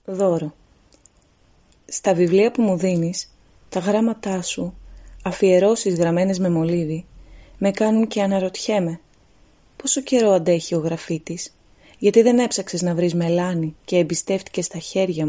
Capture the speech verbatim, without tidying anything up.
Δώρο. Στα βιβλία που μου δίνεις, τα γράμματά σου, αφιερώσεις γραμμένες με μολύβι, με κάνουν και αναρωτιέμαι. Πόσο καιρό αντέχει ο γραφίτης, γιατί δεν έψαξες να βρεις μελάνι και εμπιστεύτηκες τα χέρια μου